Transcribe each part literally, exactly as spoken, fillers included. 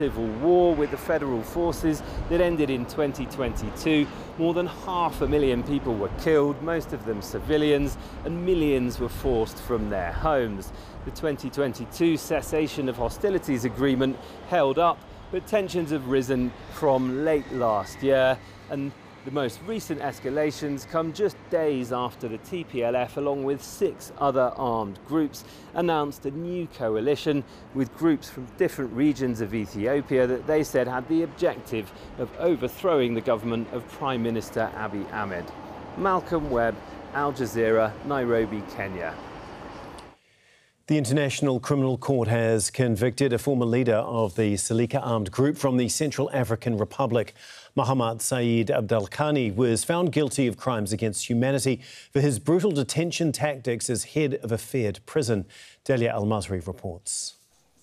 Civil war with the federal forces that ended in twenty twenty-two. More than half a million people were killed, most of them civilians, and millions were forced from their homes. The twenty twenty-two cessation of hostilities agreement held up, but tensions have risen from late last year, and the most recent escalations come just days after the T P L F, along with six other armed groups, announced a new coalition with groups from different regions of Ethiopia that they said had the objective of overthrowing the government of Prime Minister Abiy Ahmed. Malcolm Webb, Al Jazeera, Nairobi, Kenya. The International Criminal Court has convicted a former leader of the Seleka armed group from the Central African Republic. Mohamed Said Abdelkhani was found guilty of crimes against humanity for his brutal detention tactics as head of a feared prison. Dalia Al-Masri reports.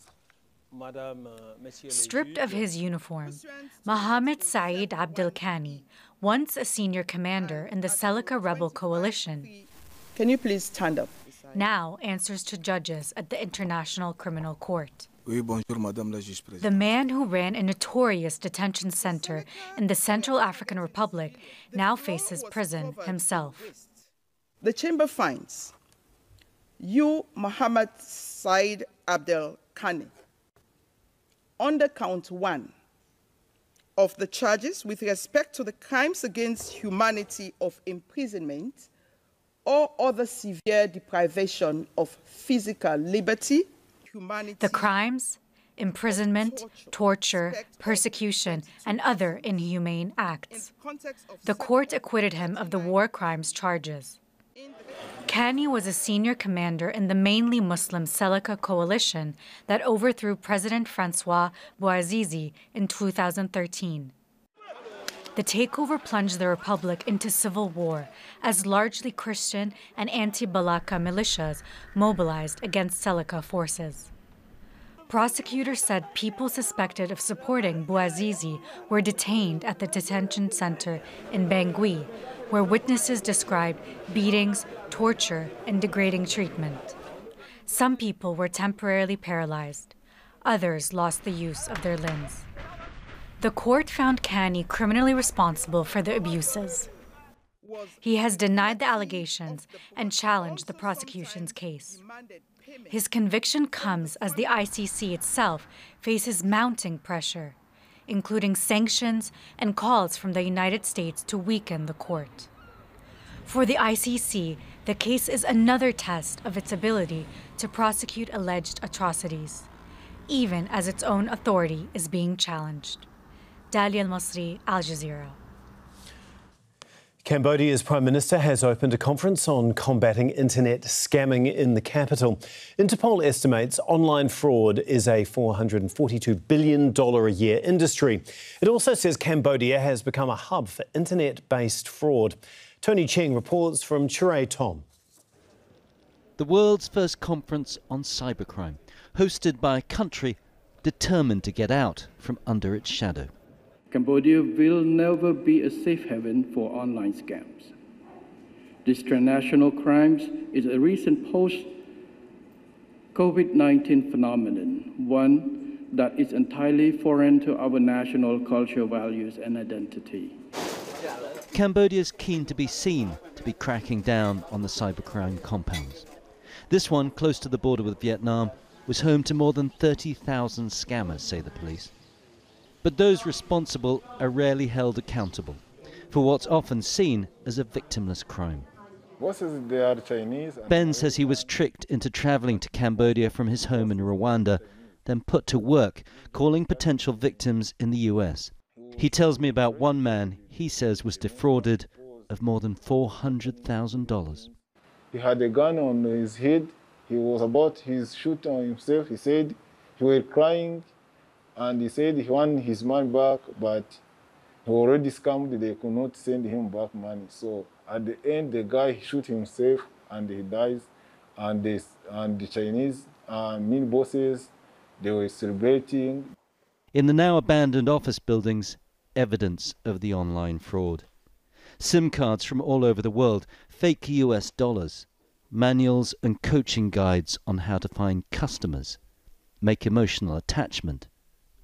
Stripped of his uniform, Mohamed Said Abdelkhani, once a senior commander in the Seleka rebel coalition, Can you please stand up? now answers to judges at the International Criminal Court. The man who ran a notorious detention center in the Central African Republic now faces prison himself. The chamber finds you, Mohamed Said Abdelkhani, under count one of the charges with respect to the crimes against humanity of imprisonment or other severe deprivation of physical liberty, humanity. The crimes, imprisonment, torture, persecution, and other inhumane acts. The court acquitted him of the war crimes charges. Khani was a senior commander in the mainly Muslim Seleka coalition that overthrew President Francois Bouazizi in two thousand thirteen. The takeover plunged the republic into civil war as largely Christian and anti-Balaka militias mobilized against Seleka forces. Prosecutors said people suspected of supporting Bouazizi were detained at the detention center in Bangui, where witnesses described beatings, torture, and degrading treatment. Some people were temporarily paralyzed. Others lost the use of their limbs. The court found Khani criminally responsible for the abuses. He has denied the allegations and challenged the prosecution's case. His conviction comes as the I C C itself faces mounting pressure, including sanctions and calls from the United States to weaken the court. For the I C C, the case is another test of its ability to prosecute alleged atrocities, even as its own authority is being challenged. Dalia Al-Masri, Al Jazeera. Cambodia's Prime Minister has opened a conference on combating internet scamming in the capital. Interpol estimates online fraud is a four hundred forty-two billion dollars a year industry. It also says Cambodia has become a hub for internet-based fraud. Tony Cheng reports from Chirae Tom. The world's first conference on cybercrime, hosted by a country determined to get out from under its shadow. Cambodia will never be a safe haven for online scams. This transnational crime is a recent post-COVID nineteen phenomenon, one that is entirely foreign to our national culture, values and identity. Cambodia is keen to be seen to be cracking down on the cybercrime compounds. This one, close to the border with Vietnam, was home to more than thirty thousand scammers, say the police. But those responsible are rarely held accountable for what's often seen as a victimless crime. They are Chinese. Ben says he was tricked into travelling to Cambodia from his home in Rwanda, then put to work calling potential victims in the U S. He tells me about one man he says was defrauded of more than four hundred thousand dollars. He had a gun on his head. He was about to shoot on himself. He said he was crying. And he said he wanted his money back, but he already scammed. They could not send him back money. So at the end, the guy shoot himself and he dies. And, they, and the Chinese uh, mean bosses, they were celebrating. In the now abandoned office buildings, evidence of the online fraud. SIM cards from all over the world, fake U S dollars, manuals and coaching guides on how to find customers, make emotional attachment,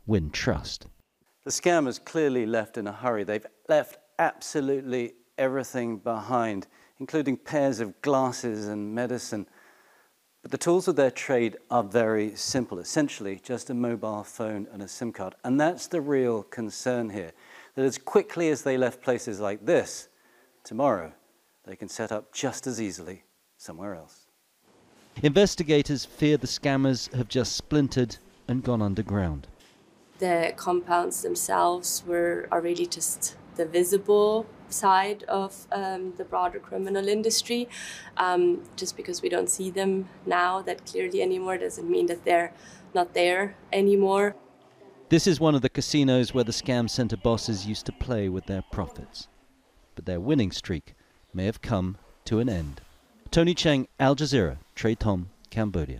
win trust. The scammers clearly left in a hurry. They've left absolutely everything behind, including pairs of glasses and medicine. But the tools of their trade are very simple, essentially just a mobile phone and a SIM card. And that's the real concern here, that as quickly as they left places like this, tomorrow they can set up just as easily somewhere else. Investigators fear the scammers have just splintered and gone underground. The compounds themselves were are really just the visible side of um, the broader criminal industry. Um, just because we don't see them now that clearly anymore doesn't mean that they're not there anymore. This is one of the casinos where the scam centre bosses used to play with their profits. But their winning streak may have come to an end. Tony Cheng, Al Jazeera, Trey Tom, Cambodia.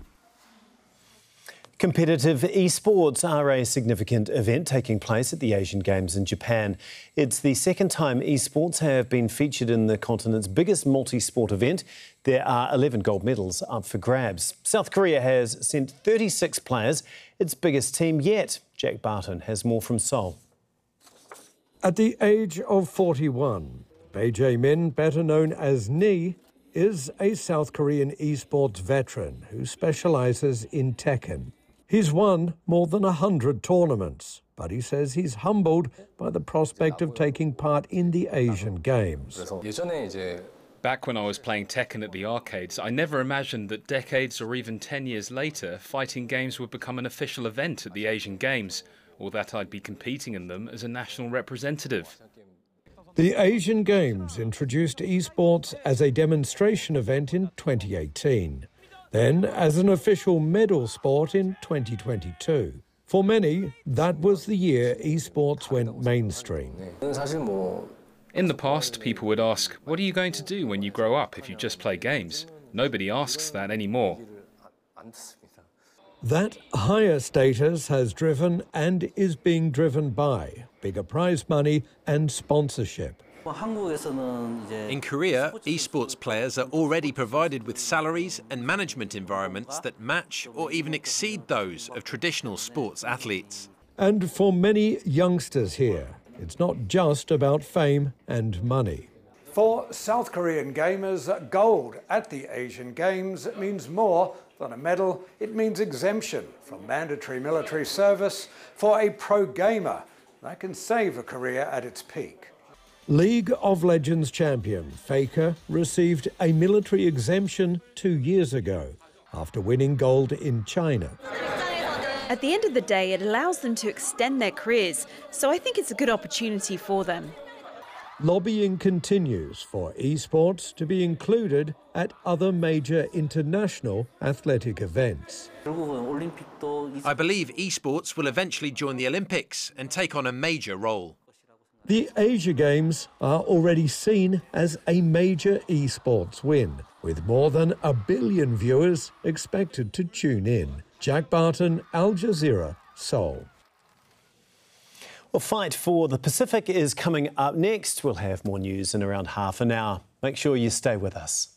Competitive esports are a significant event taking place at the Asian Games in Japan. It's the second time esports have been featured in the continent's biggest multi-sport event. There are eleven gold medals up for grabs. South Korea has sent thirty-six players, its biggest team yet. Jack Barton has more from Seoul. At the age of forty-one, Bae Jae-min, better known as Ni, is a South Korean esports veteran who specialises in Tekken. He's won more than one hundred tournaments, but he says he's humbled by the prospect of taking part in the Asian Games. Back when I was playing Tekken at the arcades, I never imagined that decades or even ten years later, fighting games would become an official event at the Asian Games, or that I'd be competing in them as a national representative. The Asian Games introduced esports as a demonstration event in twenty eighteen, then as an official medal sport in twenty twenty-two. For many, that was the year esports went mainstream. In the past, people would ask, what are you going to do when you grow up if you just play games? Nobody asks that anymore. That higher status has driven and is being driven by bigger prize money and sponsorship. In Korea, esports players are already provided with salaries and management environments that match or even exceed those of traditional sports athletes. And for many youngsters here, it's not just about fame and money. For South Korean gamers, gold at the Asian Games means more than a medal. It means exemption from mandatory military service for a pro gamer that can save a career at its peak. League of Legends champion Faker received a military exemption two years ago after winning gold in China. At the end of the day, it allows them to extend their careers, so I think it's a good opportunity for them. Lobbying continues for esports to be included at other major international athletic events. I believe esports will eventually join the Olympics and take on a major role. The Asia Games are already seen as a major esports win, with more than a billion viewers expected to tune in. Jack Barton, Al Jazeera, Seoul. Well, Fight for the Pacific is coming up next. We'll have more news in around half an hour. Make sure you stay with us.